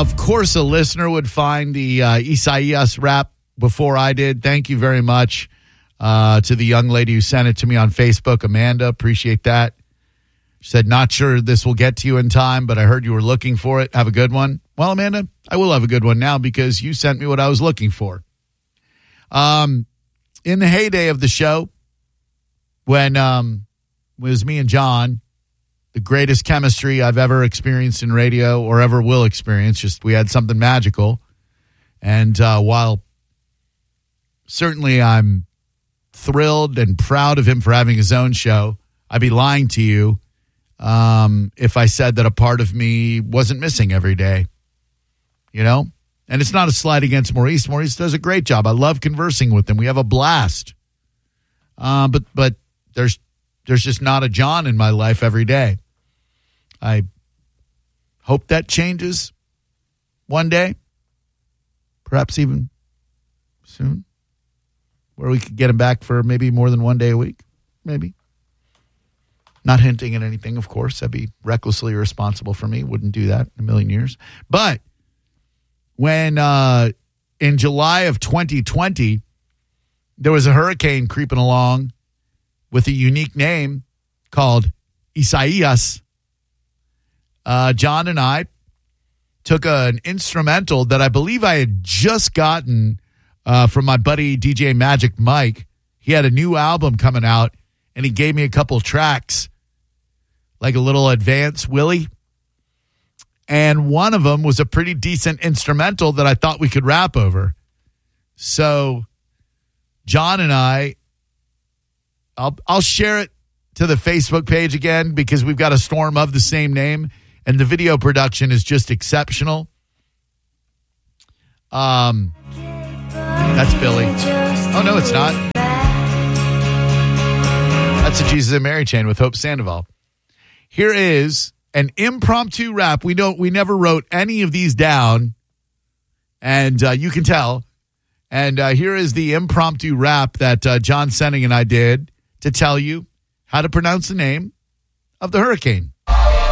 Of course, a listener would find the Isaias rap before I did. Thank you very much to the young lady who sent it to me on Facebook, Amanda. Appreciate that. She said, not sure this will get to you in time, but I heard you were looking for it. Have a good one. Well, Amanda, I will have a good one now because you sent me what I was looking for. In the heyday of the show, when it was me and John, the greatest chemistry I've ever experienced in radio or ever will experience. Just we had something magical. And while certainly I'm thrilled and proud of him for having his own show, I'd be lying to you if I said that a part of me wasn't missing every day. You know? And it's not a slight against Maurice. Maurice does a great job. I love conversing with him. We have a blast. But there's just not a John in my life every day. I hope that changes one day, perhaps even soon, where we could get him back for maybe more than one day a week, maybe. Not hinting at anything, of course. That'd be recklessly irresponsible for me. Wouldn't do that in a million years. But when in July of 2020, there was a hurricane creeping along with a unique name called Isaias. John and I took an instrumental that I believe I had just gotten from my buddy DJ Magic Mike. He had a new album coming out, and he gave me a couple tracks, like a little advance Willie. And one of them was a pretty decent instrumental that I thought we could rap over. So John and I'll share it to the Facebook page again because we've got a storm of the same name. And the video production is just exceptional. That's Billy. Oh, no, it's not. That's a Jesus and Mary chain with Hope Sandoval. Here is an impromptu rap. We never wrote any of these down. And you can tell. And here is the impromptu rap that John Senning and I did to tell you how to pronounce the name of the hurricane.